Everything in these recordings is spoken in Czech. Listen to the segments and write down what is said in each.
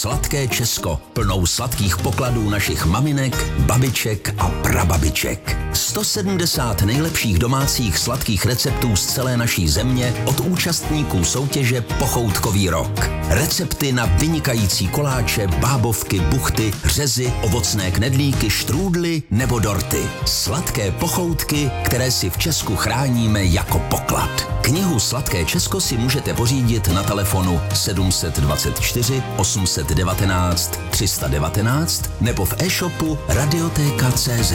Sladké Česko, plnou sladkých pokladů našich maminek, babiček a prababiček. 170 nejlepších domácích sladkých receptů z celé naší země od účastníků soutěže Pochoutkový rok. Recepty na vynikající koláče, bábovky, buchty, řezy, ovocné knedlíky, štrůdly nebo dorty. Sladké pochoutky, které si v Česku chráníme jako poklad. Knihu Sladké Česko si můžete pořídit na telefonu 724 819 319 nebo v e-shopu Radioteka.cz.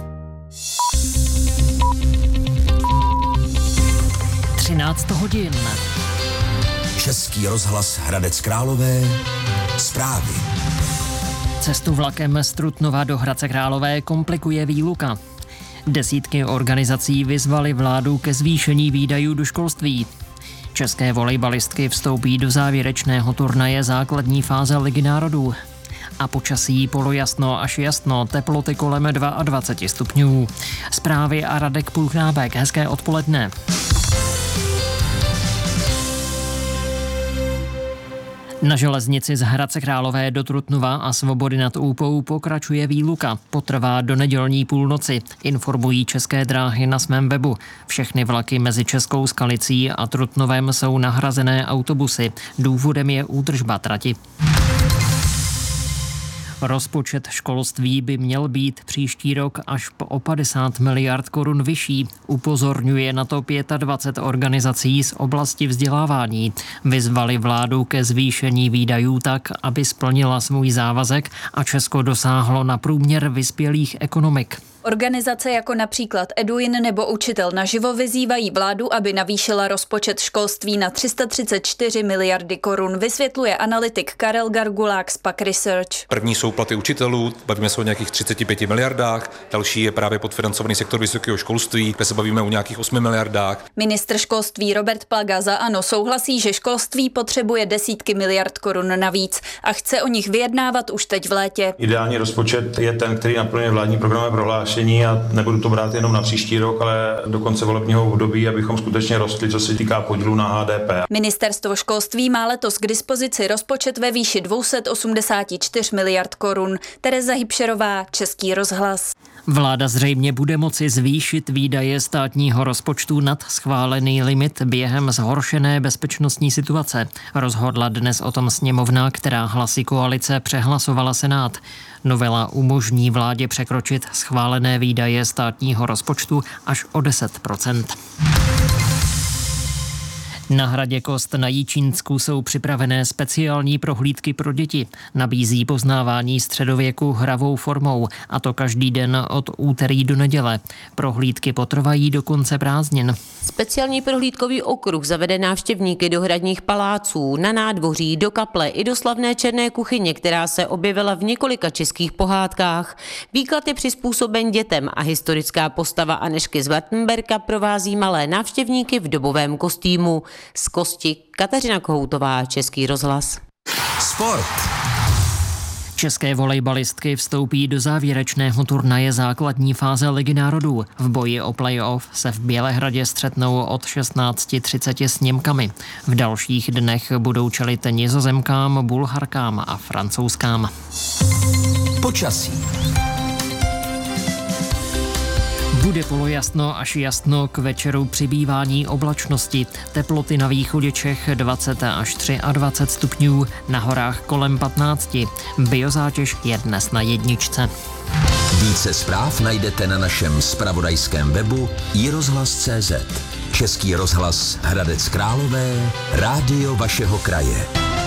13 hodin. Český rozhlas Hradec Králové. Zprávy. Cestu vlakem z Trutnova do Hradce Králové komplikuje výluka. Desítky organizací vyzvaly vládu ke zvýšení výdajů do školství. České volejbalistky vstoupí do závěrečného turnaje základní fáze Ligy národů. A počasí polojasno až jasno, teploty kolem 22 stupňů. Zprávy a Radek Půlchnábek, hezké odpoledne. Na železnici z Hradce Králové do Trutnova a Svobody nad Úpou pokračuje výluka. Potrvá do nedělní půlnoci, informují České dráhy na svém webu. Všechny vlaky mezi Českou Skalicí a Trutnovem jsou nahrazené autobusy. Důvodem je údržba trati. Rozpočet školství by měl být příští rok až o 50 miliard korun vyšší. Upozorňuje na to 25 organizací z oblasti vzdělávání. Vyzvali vládu ke zvýšení výdajů tak, aby splnila svůj závazek a Česko dosáhlo na průměr vyspělých ekonomik. Organizace jako například Eduin nebo Učitel naživo vyzývají vládu, aby navýšila rozpočet školství na 334 miliardy korun, vysvětluje analytik Karel Gargulák z PAK Research. První jsou platy učitelů, bavíme se o nějakých 35 miliardách, další je právě podfinancovaný sektor vysokého školství, kde se bavíme o nějakých 8 miliardách. Ministr školství Robert Plaga za ANO souhlasí, že školství potřebuje desítky miliard korun navíc a chce o nich vyjednávat už teď v létě. Ideální rozpočet je ten, který naplňuje vládní programové prohlášení a nebudu to brát jenom na příští rok, ale do konce volebního období, abychom skutečně rostli, co se týká podílu na HDP. Ministerstvo školství má letos k dispozici rozpočet ve výši 284 miliard korun. Tereza Hybšerová, Český rozhlas. Vláda zřejmě bude moci zvýšit výdaje státního rozpočtu nad schválený limit během zhoršené bezpečnostní situace. Rozhodla dnes o tom sněmovna, která hlasy koalice přehlasovala Senát. Novela umožní vládě překročit schválené výdaje státního rozpočtu až o 10%. Na hradě Kost na Jičínsku jsou připravené speciální prohlídky pro děti. Nabízí poznávání středověku hravou formou, a to každý den od úterý do neděle. Prohlídky potrvají do konce prázdnin. Speciální prohlídkový okruh zavede návštěvníky do hradních paláců, na nádvoří, do kaple i do slavné černé kuchyně, která se objevila v několika českých pohádkách. Výklad je přizpůsoben dětem a historická postava Anežky z Wartenberka provází malé návštěvníky v dobovém kostýmu. Z Kosti Kateřina Kohoutová, Český rozhlas. Sport. České volejbalistky vstoupí do závěrečného turnaje základní fáze Ligy národů. V boji o play-off se v Bělehradě střetnou od 16:30 s Němkami. V dalších dnech budou čelit Nizozemkám, Bulharkám a Francouzskám. Počasí. Bude polojasno až jasno, k večeru přibývání oblačnosti. Teploty na východě Čech 20 až 23 stupňů, na horách kolem 15. Biozátěž je dnes na 1. Více zpráv najdete na našem zpravodajském webu iRozhlas.cz. Český rozhlas Hradec Králové, rádio vašeho kraje.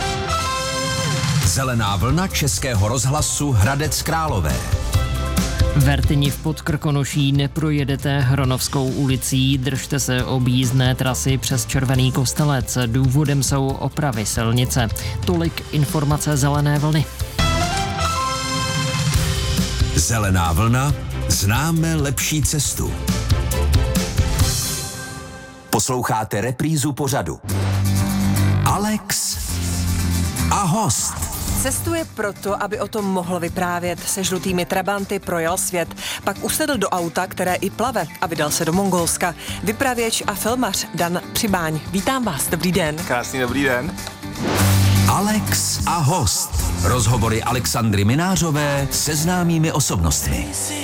Zelená vlna Českého rozhlasu Hradec Králové. Vertyni v Podkrkonoší neprojedete Hronovskou ulicí, držte se objízdné trasy přes Červený Kostelec. Důvodem jsou opravy silnice. Tolik informace Zelené vlny. Zelená vlna, známe lepší cestu. Posloucháte reprízu pořadu. Alex a host. Cestuje proto, aby o tom mohl vyprávět. Se žlutými trabanty projel svět. Pak usedl do auta, které i plave, a vydal se do Mongolska. Vypravěč a filmař Dan Přibáň. Vítám vás, dobrý den. Krásný dobrý den. Alex a host. Rozhovory Alexandry Minářové se známými osobnostmi.